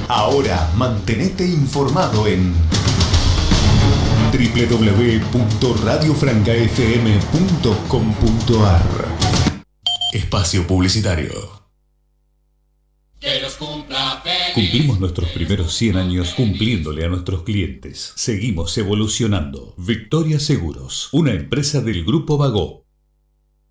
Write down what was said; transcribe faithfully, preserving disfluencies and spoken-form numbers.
Ahora mantenete informado en doble u doble u doble u punto radio franca f m punto com punto a r. Espacio publicitario. Que los cumpla feliz. Cumplimos nuestros primeros cien años cumpliéndole a nuestros clientes. Seguimos evolucionando. Victoria Seguros, una empresa del Grupo Bagó.